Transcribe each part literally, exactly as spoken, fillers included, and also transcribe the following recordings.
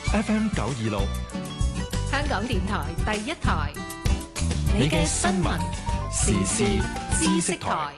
F M 九二六， 香港電台第一台， 你嘅新聞時事知識台。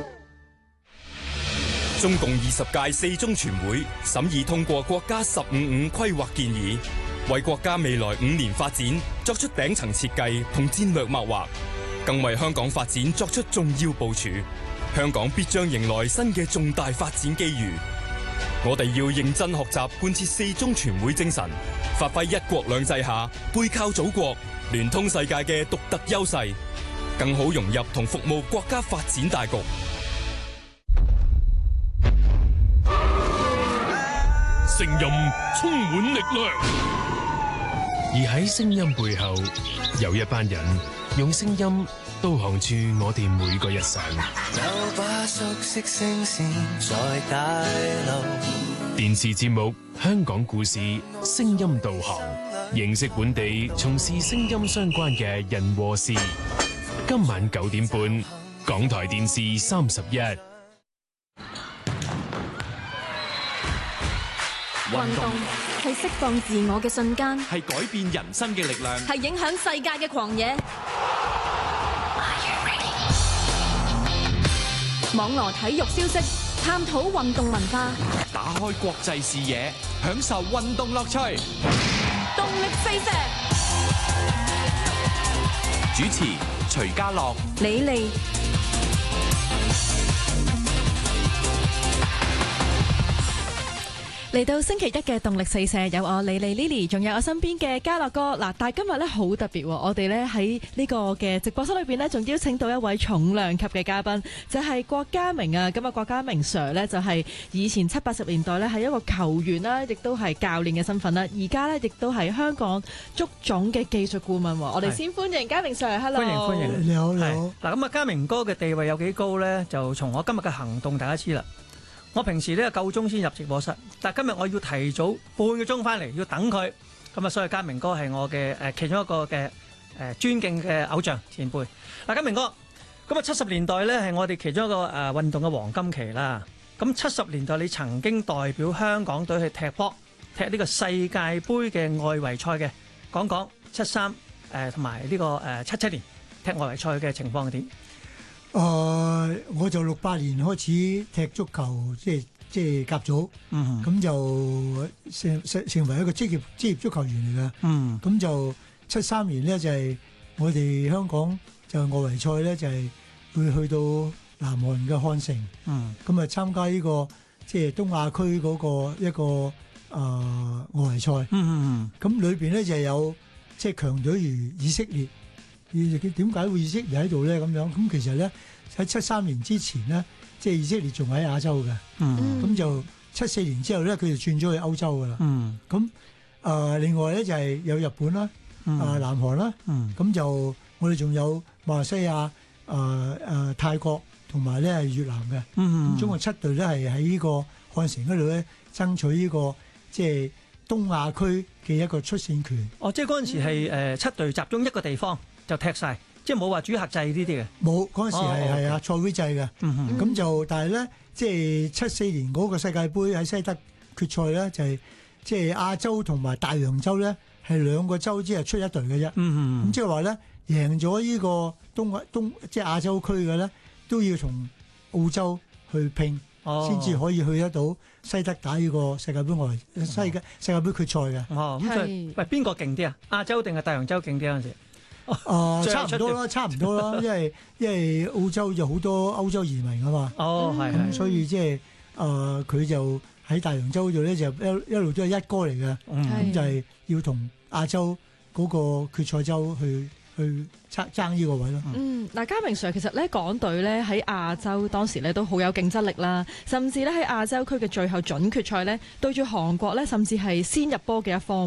中共二十屆四中全會審議通過國家十五五規劃建議，為國家未來五年發展作出頂層設計同戰略謀劃，更為香港發展作出重要部署。香港必將迎來新嘅重大發展機遇。我哋要認真學習貫徹四中全會精神，發揮一國兩制下背靠祖國、聯通世界嘅獨特優勢，更好融入同服務國家發展大局。 聲音充滿力量， 而喺聲音背後，有一班人用聲音導航住我哋每個日常。 有把熟悉聲線在大流。 電視節目《香港故事》聲音導航，認識本地從事聲音相關嘅人和事。今晚九點半，港台電視三十一。 運動係釋放自我嘅瞬間， 係改變人生嘅力量， 係影響世界嘅狂野。網羅體育消息，探討運動文化， 打開國際視野，享受運動樂趣。 動力四射。 主持徐家樂、 李利。嚟到星期一嘅動力四射，有我李麗 Lily， 仲有我身邊嘅嘉樂哥。嗱，但係今日咧好特別，我哋咧喺呢個嘅直播室裏邊咧，仲邀請到一位重量級嘅嘉賓，就係郭家明啊。咁啊，郭家明 Sir 咧就係以前七八十年代咧係一個球員啦，亦都係教練嘅身份啦。而家咧亦都係香港足總嘅技術顧問。我哋先歡迎家明 Sir，Hello， 歡迎歡迎， 你好你好。 嗱，咁啊，家明哥嘅地位有幾高咧？就從我今日嘅行動大家知啦。我平時咧夠鐘先入直播室，但係今日我要提早半個鐘翻嚟，要等佢。咁啊，所以家明哥係我嘅誒其中一個嘅誒尊敬嘅偶像前輩。嗱，家明哥，咁啊七十年代咧係我哋其中一個誒運動嘅黃金期啦。咁七十年代你曾經代表香港隊去踢波，踢呢個世界盃嘅外圍賽嘅，講講七三誒同埋呢個誒七七年踢外圍賽嘅情況係點？ 誒、呃，我就六八年開始踢足球，即係即係甲組，咁、嗯、就成成成為一個職業職業足球員嚟嘅。咁、嗯、就七三年呢，就係、是、我哋香港就外圍賽咧就係、是、會去到南韓嘅漢城，咁、嗯、啊參加呢、這個即係、就是、東亞區嗰個一個誒、呃、外圍賽。咁、嗯嗯、裏邊咧就係有即係強隊如以色列。點解會以色列喺度咧？咁樣咁其實咧喺七三年之前咧，即係以色列仲喺亞洲嘅。咁、嗯、就七四年之後咧，佢就轉咗去歐洲噶啦。咁、嗯、啊、呃，另外咧就係有日本啦，啊、嗯呃、南韓啦。咁、嗯、就我哋仲有馬來西亞、啊、呃、啊、呃、泰國同埋咧係越南嘅。咁、嗯、總共七隊咧係喺呢個漢城嗰度咧爭取呢、這個即係東亞區嘅一個出線權。 哦，即係嗰陣時係誒七隊集中一個地方。就踢晒，即係冇話主客制呢啲嘅。冇，嗰陣時係係啊賽會制嘅。咁、嗯、就但係咧，即係七四年嗰個世界盃喺西德決賽咧，就係即係亞洲同埋大洋洲咧係兩個洲只係出一隊嘅啫。咁、嗯、即係話咧贏咗呢個東亞東即係亞洲區嘅咧，都要同澳洲去拼，先至、哦、可以去得到西德打呢個世界盃外、哦、世界世界盃決賽嘅。哦，咁所以喂邊個勁啲啊？亞洲定係大洋洲勁啲嗰陣時？啊，差唔多啦，差唔多啦，因為因為澳洲有好多歐洲移民啊嘛，哦，係，咁所以即係啊，佢就喺大洋洲度咧就一一路都係一哥嚟嘅，咁就係要同亞洲嗰個決賽周去去爭爭呢個位咯。嗯，嗱，家明 Sir 其實咧港隊咧喺亞洲當時咧都好有競爭力啦，甚至咧喺亞洲區嘅最後準決賽咧對住韓國咧，甚至係先入波嘅一方。